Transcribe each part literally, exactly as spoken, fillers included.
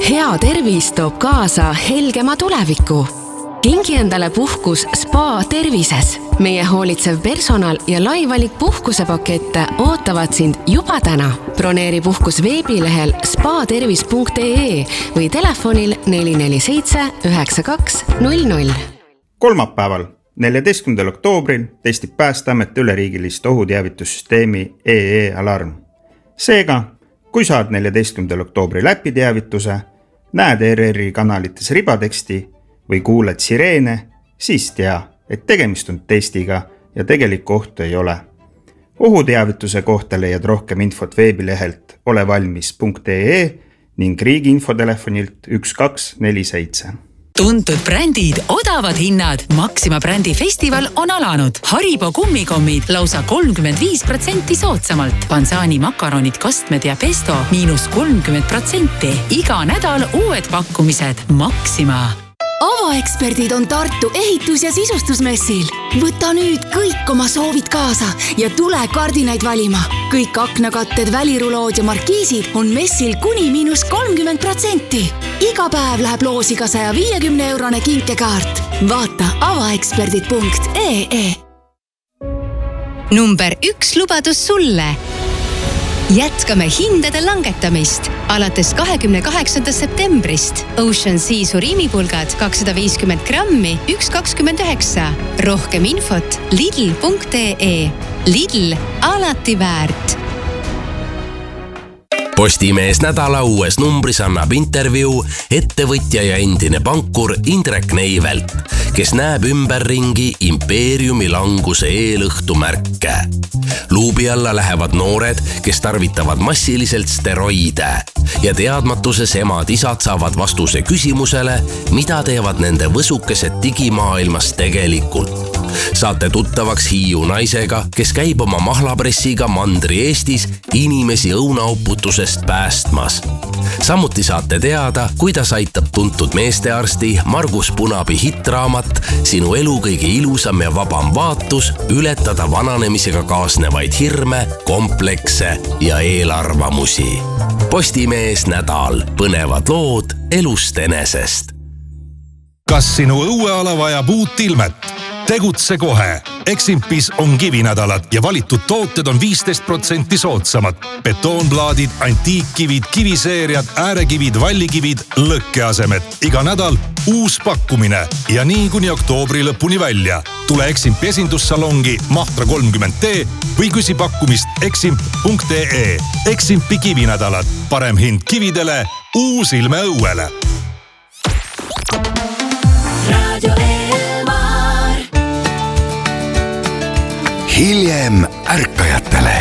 Hea tervis toob kaasa helgema tuleviku. Kingi endale puhkus Spa Tervises. Meie hoolitsev personal ja lai valik puhkusepakette ootavad sind juba täna. Broneeri puhkus veebilehel spa tervis punkt ee või telefonil neli neli seitse üheksa kaks null null. Kolmapäeval, neljateistkümnendal oktoobril testib Päästeamet üleriigilist ohuteavitussüsteemi E E Alarm. Seega, kui saad neljateistkümnendal oktoobril läpi teavituse, näed R R-i kanalites ribateksti või kuuled sireene, siis tea, et tegemist on testiga ja tegelikku ohtu ei ole. Ohuteavituse kohta leiad rohkem infot veebilehelt olevalmis punkt ee ning riigi infotelefonilt üks kaks neli seitse. Tuntud brändid, odavad hinnad. Maxima brändi festival on alanud. Haribo kummikommid lausa kolmkümmend viis protsenti soodsamalt. Pansani makaronid, kastmed ja pesto miinus kolmkümmend protsenti. Iga nädal uued pakkumised. Maxima. Avaeksperdid on Tartu ehitus- ja sisustusmessil. Võta nüüd kõik oma soovid kaasa ja tule kardinaid valima. Kõik aknakatted, välirulood ja markiisid on messil kuni miinus kolmkümmend protsenti. Iga päev läheb loosiga saja viiekümne eurone kinkekaart. Vaata avaeksperdid punkt ee. Number üks lubadus sulle. Jätkame hindade langetamist. Alates kahekümne kaheksandast septembrist Ocean Sea surimiipulgad kakssada viiskümmend grammi üks kakskümmend üheksa. Rohkem infot lidl punkt ee. Lidl, alati väärt. Postimees nädala uues numbris annab intervjuu ettevõtja ja endine pankur Indrek Neivelt, kes näeb ümberringi impeeriumi languse eelõhtu märke. Luubi alla lähevad noored, kes tarvitavad massiliselt steroide ja teadmatuses emad-isad saavad vastuse küsimusele, mida teevad nende võsukesed digimaailmas tegelikult. Saate tuttavaks Hiiu naisega, kes käib oma mahlapressiga mandri Eestis inimesi õunauputusest päästmas. Samuti saate teada, kuidas aitab tuntud meestearsti Margus Punabi hitraamat Sinu elu kõige ilusam ja vabam vaatus ületada vananemisega kaasnevaid hirme, komplekse ja eelarvamusi. Postimees nädal. Põnevad lood elust enesest. Kas sinu õueala vajab uut ilmet? Tegutse kohe. Eximpis on kivinädalad ja valitud tooted on viisteist protsenti soodsamad. Betoonplaadid, antiikkivid, kiviseeriad, äärekivid, vallikivid, lõkkeasemed. Iga nädal uus pakkumine ja nii kuni oktoobri lõpuni välja. Tule Eximpi esindussalongi Mahtra kolmkümmend D või küsi pakkumist eximp punkt ee. Eximpi kivinädalad. Parem hind kividele, uus ilme õuele. Radio Hiljem ärkajatele.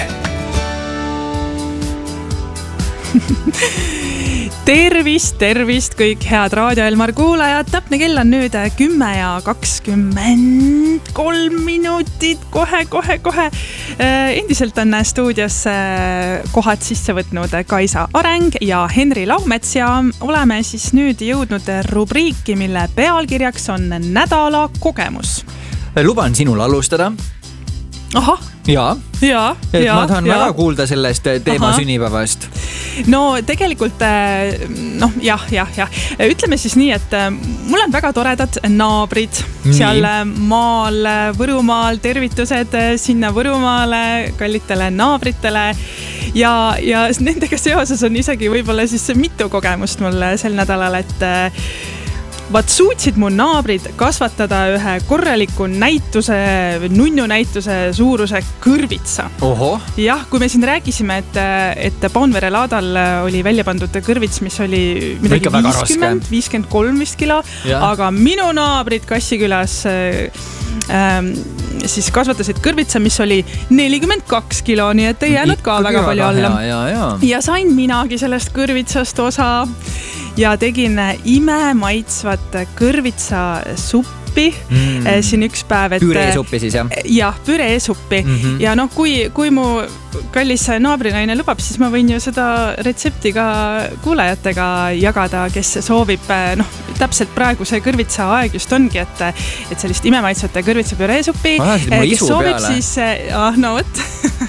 Tervist, tervist kõik head Raadio Elmar kuulajad. Täpne kell on nüüd kümme ja kakskümmend kolm minutit. Kohe, kohe, kohe. Endiselt on stuudios kohad sisse võtnud Kaisa Areng ja Henri Laumets ja oleme siis nüüd jõudnud rubriiki, mille pealkirjaks on nädala kogemus. Luban sinul alustada. Aha. Ja, ja, et ja, ma tahan ja. väga kuulda sellest teema Aha. sünnipäevast. No tegelikult, noh, jah, jah, jah. Ütleme siis nii, et mul on väga toredad naabrid nii. Seal maal, Võrumaal, tervitused sinna Võrumaale, kallitele naabritele ja, ja nendega seoses on isegi võib-olla siis mitu kogemust mul sel nädalal, et Vaat suutsid mu naabrid kasvatada ühe korraliku näituse, nunnu näituse suuruse kõrvitsa. Oho. Jah, kui me siin rääkisime, et, et Paunvere laadal oli välja pandud kõrvits, mis oli midagi viiskümmend, viiskümmend kolm vist kilo, ja. Aga minu naabrid Kassikülas ähm, siis kasvatasid kõrvitsa, mis oli nelikümmend kaks kilo, nii et ei jäänud ka väga palju alla. Ja, ja. ja sain minagi sellest kõrvitsast osa ja tegin ime maitsvat kõrvitsa suppi mm. siin üks päev. Et, püreesuppi siis, jah? Jah, püreesuppi. Mm-hmm. Ja noh, kui, kui mu kallis naabrinaine lubab, siis ma võin ju seda retsepti ka kuulajatega jagada, kes soovib. Noh, täpselt praegu see kõrvitsa aeg just ongi, et, et sellist imemaitsvate kõrvitsa püreesuppi. Kes soovib siis, ah, no võt,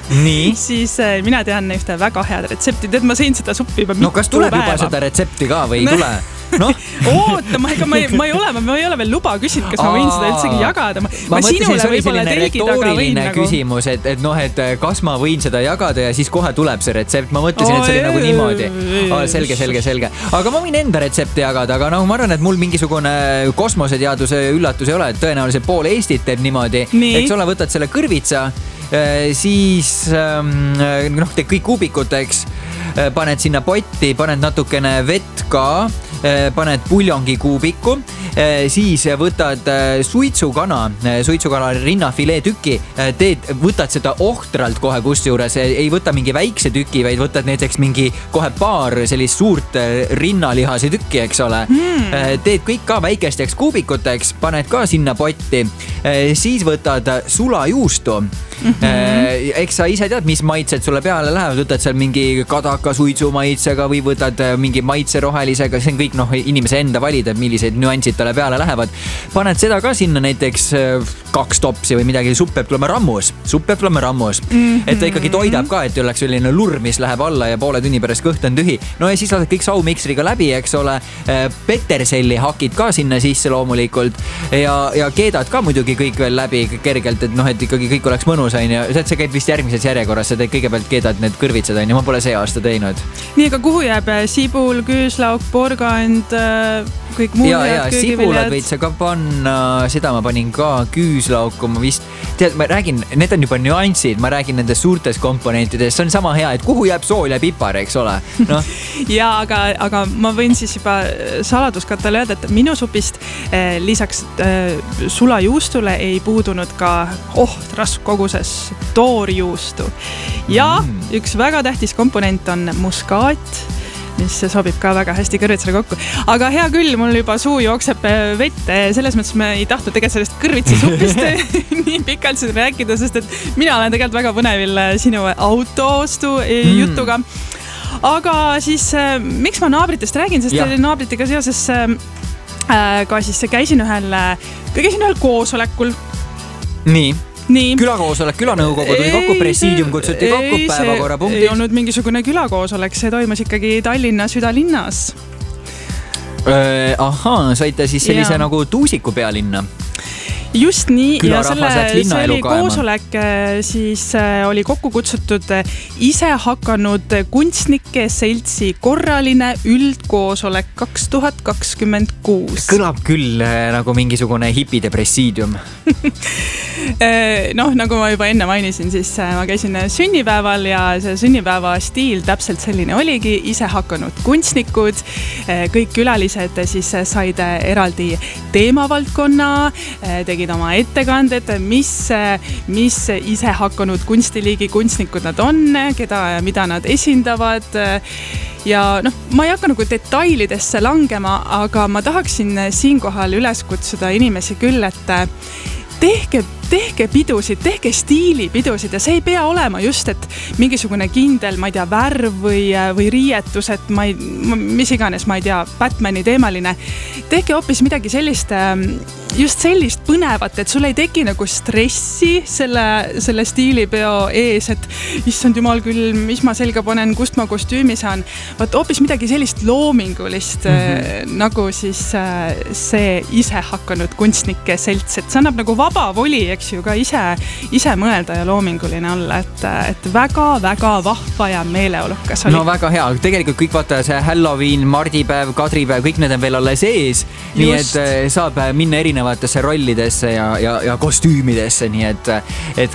siis mina tean ühte väga head retsepti, et ma sõin seda suppi juba no kas tuleb päeva. Juba seda retsepti ka või ei no. tule? No. Oota, ma, ega, ma, ei, ma, ei ole, ma ei ole veel luba küsinud, kas ma võin seda üldsegi jagada. Ma, ma, ma sinule võib-olla telgi taga võin nagu... küsimus, et, et noh, et kas ma võin seda jagada ja siis kohe tuleb see retsept. Ma mõtlesin, et see oli nagu niimoodi. Oh, selge, selge, selge. Aga ma võin enda retsepti jagada, aga noh, ma arvan, et mul mingisugune kosmoseteaduse üllatus ei ole, et tõenäoliselt pool Eestit teeb niimoodi. Nii. Eks ole, võtad selle kõrvitsa, siis noh, teed kõik kuubikuteks, paned sinna potti, paned natukene vett ka, paned puljongi kuubiku, siis võtad suitsukana, suitsukana rinnafilee tüki, teed, võtad seda ohtralt kohe kusjuures, ei võta mingi väikse tüki, vaid võtad näiteks mingi kohe paar sellist suurt rinnalihase tükki, eks ole. Hmm. Teed kõik ka väikesteks kuubikuteks, paned ka sinna potti, siis võtad sulajuustu. Mm-hmm. Eks sa ise tead, mis maitsed sulle peale lähevad, võtad seal mingi kadaka suitsu maitsega või võtad mingi maitse rohelisega, see on kõik noh, inimese enda valida, millised nüansid talle peale lähevad. Paned seda ka sinna näiteks kaks topsi või midagi, supp peab tulema rammus, supp peab tulema rammus, mm-hmm. et ta ikkagi toidab ka, et ei oleks selline lurm, mis läheb alla ja poole tunni pärast kõht on tühi. No ja siis lased kõik saumiksriga läbi, eks ole, peterselli hakid ka sinna sisse loomulikult ja, ja keedad ka muidugi kõik veel läbi kergelt, et noh, et ikkagi kõik oleks mõnus. Ja see käib vist järgmises järjekorras, sa teed kõigepealt keedad need kõrvitsad on ja ma pole see aasta teinud. Nii, aga kuhu jääb sibul, küüslauk, porgand, kõik muud? Ja, ja sibulad võid sa ka panna, seda ma panin ka, küüslauku ma vist, tead, ma räägin, need on juba nüansid, ma räägin nendest suurtes komponentidest, see on sama hea, et kuhu jääb sool ja pipar, eks ole? No. ja, aga, aga ma võin siis juba saladuskatale öelda, et minu supist eh, lisaks eh, sulajuustule ei puudunud ka ohtras koguses toorjuustu. Ja mm. üks väga tähtis komponent on muskaat, mis sobib ka väga hästi kõrvitsale kokku. Aga hea küll, mul juba suu jookseb vette, selles mõttes me ei tahtnud tegelikult sellest kõrvitsasupist nii pikalt siin rääkida, sest et mina olen tegelikult väga põnevil sinu autoostu mm. jutuga. Aga siis, miks ma naabritest räägin, sest ja. Naabritega seoses äh, ka siis käisin ühel, käisin ühel koosolekul. Nii. Nii. Külakoosolek, külanõukogu tuli kokku, presiidium kutsuti kokku, päevakorrapunktid. Ei olnud mingisugune külakoosolek, see toimus ikkagi Tallinna südalinnas. Äh, ahaa, saite siis sellise ja. Nagu tuusiku pealinna. Just nii ja selle, see oli koosolek, siis oli kokku kutsutud ise hakanud kunstnike seltsi korraline üldkoosolek kaks tuhat kakskümmend kuus. Kõlab küll nagu mingisugune hipide presiidium. noh, nagu ma juba enne mainisin, siis ma käisin sünnipäeval ja see sünnipäeva stiil täpselt selline oligi, ise hakanud kunstnikud, kõik külalised siis said eraldi teemavaldkonna, tegid oma ettekanded, mis, mis ise hakanud kunstiliigi kunstnikud nad on, keda ja mida nad esindavad. Ja noh, ma ei hakka nagu detailidesse langema, aga ma tahaksin siinkohal üles kutsuda inimesi küll, et tehke, tehke pidusid, tehke stiilipidusid ja see ei pea olema just, et mingisugune kindel, ma ei tea, värv või, või riietus, et ma ei, mis iganes, ma ei tea, Batmani teemaline. Tehke hoopis midagi sellist, just sellist põnevat, et sul ei teki nagu stressi selle, selle stiilipeo ees, et issand jumal küll, mis ma selga panen, kust ma kostüümi saan. Vaat hoopis midagi sellist loomingulist, mm-hmm. nagu siis see ise hakanud kunstnike selts, et see annab nagu vaba voli, eks ju, ka ise, ise mõelda ja loominguline olla, et, et väga-väga vahva ja meeleolukas oli. No väga hea, tegelikult kõik vaata see Halloween, mardipäev, kadripäev, kõik need on veel alle sees, nii et saab minna erinevatesse rollidesse ja, ja, ja kostüümidesse, nii et, et